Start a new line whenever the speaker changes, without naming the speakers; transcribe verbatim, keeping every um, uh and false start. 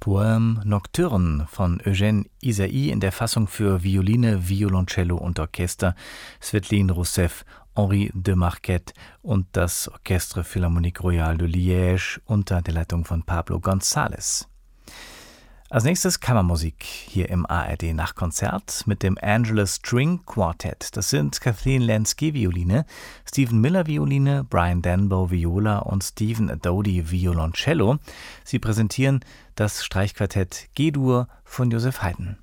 Poème Nocturne von Eugène Ysaÿe in der Fassung für Violine, Violoncello und Orchester, Svetlin Rousseff, Henri de Marquet und das Orchestre Philharmonique Royale de Liège unter der Leitung von Pablo González. Als nächstes Kammermusik hier im A R D Nachtkonzert mit dem Angelus String Quartet. Das sind Kathleen Lansky Violine, Stephen Miller Violine, Brian Denbow Viola und Stephen Adodi Violoncello. Sie präsentieren das Streichquartett G-Dur von Joseph Haydn.